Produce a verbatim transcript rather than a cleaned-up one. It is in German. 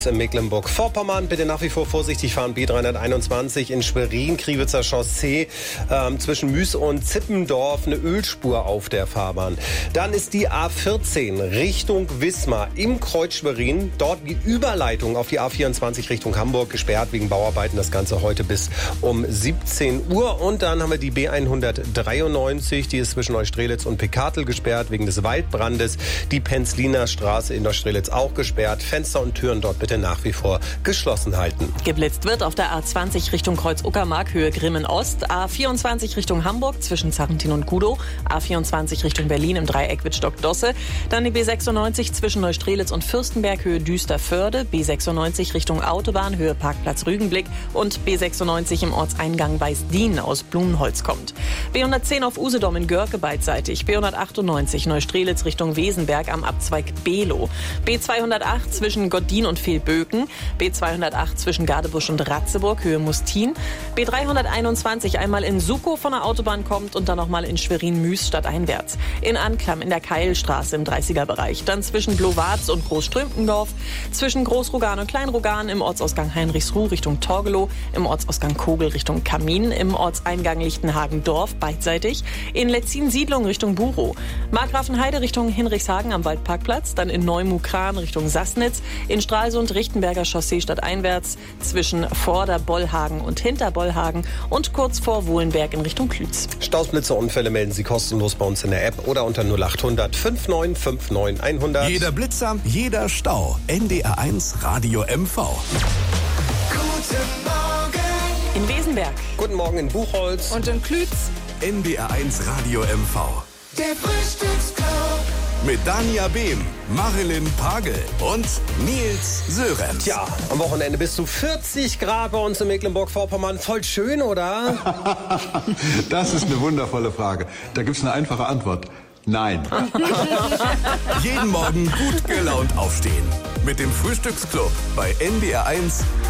In Mecklenburg-Vorpommern bitte nach wie vor vorsichtig fahren. B dreihunderteinundzwanzig in Schwerin, Kriwitzer Chaussee ähm, zwischen Müs und Zippendorf eine Ölspur auf der Fahrbahn. Dann ist die A vierzehn Richtung Wismar im Kreuz Schwerin. Dort die Überleitung auf die A vierundzwanzig Richtung Hamburg gesperrt wegen Bauarbeiten. Das Ganze heute bis um siebzehn Uhr. Und dann haben wir die B hundertdreiundneunzig. Die ist zwischen Neustrelitz und Pekatel gesperrt wegen des Waldbrandes. Die Penzliner Straße in Neustrelitz auch gesperrt. Fenster und Türen dort bitte nach wie vor geschlossen halten. Geblitzt wird auf der A zwanzig Richtung Kreuz-Uckermark, Höhe Grimmen-Ost, A vierundzwanzig Richtung Hamburg zwischen Zarrentin und Gudow, A vierundzwanzig Richtung Berlin im Dreieck Wittstock-Dosse, dann die B sechsundneunzig zwischen Neustrelitz und Fürstenberg, Höhe Düster-Förde, B sechsundneunzig Richtung Autobahn, Höhe Parkplatz Rügenblick und B sechsundneunzig im Ortseingang Weißdien aus Blumenholz kommt. B hundertzehn auf Usedom in Görke beidseitig, B hundertachtundneunzig Neustrelitz Richtung Wesenberg am Abzweig Below, B zweihundertacht zwischen Goddin und Fehlböken, B zweihundertacht zwischen Gadebusch und Ratzeburg, Höhe Mustin, B dreihunderteinundzwanzig einmal in Sukow von der Autobahn kommt und dann nochmal in Schwerin-Müs stadteinwärts. In Anklam in der Keilstraße im dreißiger-Bereich, dann zwischen Blowarz und Großstrümpendorf, zwischen Großrogan und Kleinrogan im Ortsausgang Heinrichsruh Richtung Torgelow, im Ortsausgang Kogel Richtung Kamin, im Ortseingang Lichtenhagen-Dorf beidseitig, in Letzin-Siedlung Richtung Burow, Markgrafenheide Richtung Hinrichshagen am Waldparkplatz, dann in Neumukran Richtung Sassnitz, in Stralsund Richtenberger Chaussee stadteinwärts, zwischen Vorder-Bollhagen und Hinter-Bollhagen und kurz vor Wohlenberg in Richtung Klütz. Staus, Blitze, Unfälle melden Sie kostenlos bei uns in der App oder unter null achthundert fünfundneunzig neunundfünfzig hundert. Jeder Blitzer, jeder Stau. N D R eins Radio M V. Guten Morgen In Wesenberg. Guten Morgen in Buchholz. Und in Klütz. N D R eins Radio M V. der Frühstücksclub. Mit Dania Behm, Marilyn Pagel und Nils Sören. Tja, am Wochenende bis zu vierzig Grad bei uns in Mecklenburg-Vorpommern. Voll schön, oder? Das ist eine wundervolle Frage. Da gibt's eine einfache Antwort. Nein. Jeden Morgen gut gelaunt aufstehen. Mit dem Frühstücksclub bei N D R eins